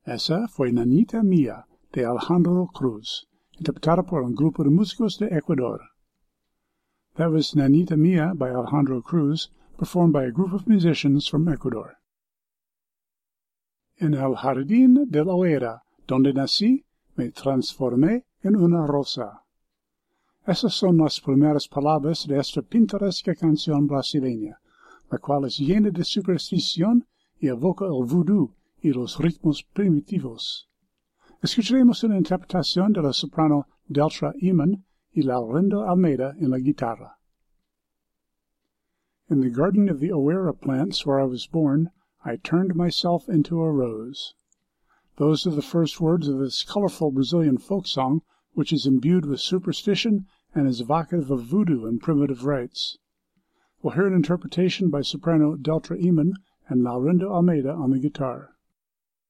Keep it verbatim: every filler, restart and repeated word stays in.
Esa fue Nanita Mía, de Alejandro Cruz, interpretada por un grupo de músicos de Ecuador. That was Nanita Mía by Alejandro Cruz, performed by a group of musicians from Ecuador. En el jardín de la hoguera, donde nací, me transformé en una rosa. Esas son las primeras palabras de esta pintoresca canción brasileña, la cual es llena de superstición y evoca el vudú y los ritmos primitivos. Escucharemos una interpretación de la soprano Deltra Iman y Laurindo Almeida en la guitarra. In the garden of the Oera plants where I was born, I turned myself into a rose. Those are the first words of this colorful Brazilian folk song, which is imbued with superstition and is evocative of voodoo and primitive rites. We'll hear an interpretation by soprano Deltra Iman and Laurindo Almeida on the guitar.